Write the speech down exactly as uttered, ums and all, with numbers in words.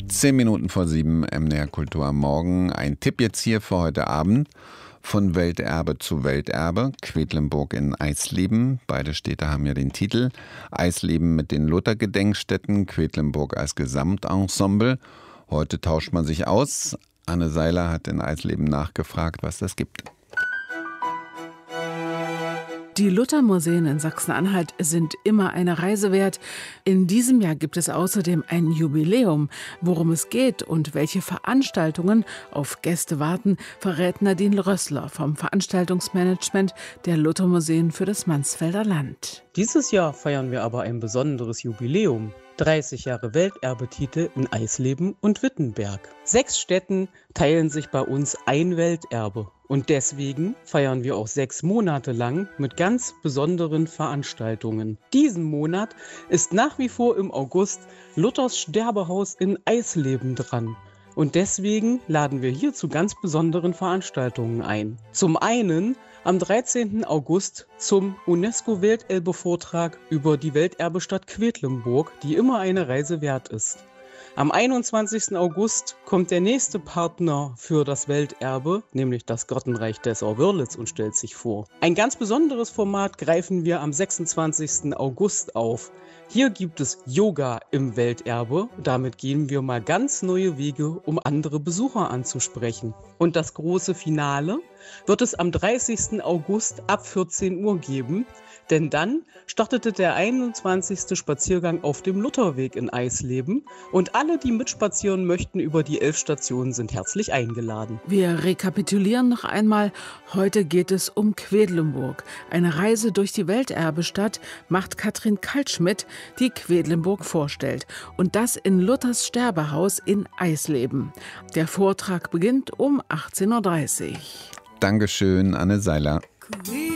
Zehn Minuten vor sieben, M D R Kultur am Morgen. Ein Tipp jetzt hier für heute Abend. Von Welterbe zu Welterbe. Quedlinburg in Eisleben. Beide Städte haben ja den Titel. Eisleben mit den Luther-Gedenkstätten, Quedlinburg als Gesamtensemble. Heute tauscht man sich aus. Anne Seiler hat in Eisleben nachgefragt, was das gibt. Die Luther-Museen in Sachsen-Anhalt sind immer eine Reise wert. In diesem Jahr gibt es außerdem ein Jubiläum. Worum es geht und welche Veranstaltungen auf Gäste warten, verrät Nadine Rössler vom Veranstaltungsmanagement der Luther-Museen für das Mansfelder Land. Dieses Jahr feiern wir aber ein besonderes Jubiläum. dreißig Jahre Welterbetitel in Eisleben und Wittenberg. Sechs Städten teilen sich bei uns ein Welterbe. Und deswegen feiern wir auch sechs Monate lang mit ganz besonderen Veranstaltungen. Diesen Monat ist nach wie vor im August Luthers Sterbehaus in Eisleben dran. Und deswegen laden wir hier zu ganz besonderen Veranstaltungen ein. Zum einen am dreizehnten August zum UNESCO-Welterbe-Vortrag über die Welterbestadt Quedlinburg, die immer eine Reise wert ist. Am einundzwanzigsten August kommt der nächste Partner für das Welterbe, nämlich das Gartenreich Dessau-Wörlitz, und stellt sich vor. Ein ganz besonderes Format greifen wir am sechsundzwanzigsten August auf. Hier gibt es Yoga im Welterbe. Damit gehen wir mal ganz neue Wege, um andere Besucher anzusprechen. Und das große Finale wird es am dreißigsten August ab vierzehn Uhr geben. Denn dann startete der einundzwanzigste Spaziergang auf dem Lutherweg in Eisleben. Und alle, die mitspazieren möchten über die elf Stationen, sind herzlich eingeladen. Wir rekapitulieren noch einmal. Heute geht es um Quedlinburg. Eine Reise durch die Welterbestadt macht Katrin Kaltschmidt, die Quedlinburg vorstellt. Und das in Luthers Sterbehaus in Eisleben. Der Vortrag beginnt um achtzehn Uhr dreißig. Dankeschön, Anne Seiler. Cool.